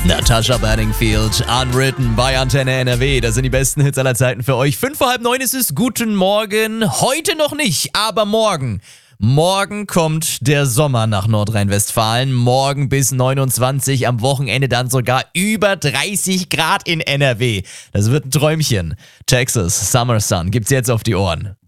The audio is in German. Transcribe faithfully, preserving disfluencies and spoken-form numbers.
Natasha Bedingfield, Unwritten bei Antenne N R W. Das sind die besten Hits aller Zeiten für euch. Fünf vor halb neun ist es. Guten Morgen. Heute noch nicht, aber morgen. Morgen kommt der Sommer nach Nordrhein-Westfalen. Morgen bis neunundzwanzig, am Wochenende dann sogar über dreißig Grad in N R W. Das wird ein Träumchen. Texas, Summer Sun, gibt's jetzt auf die Ohren.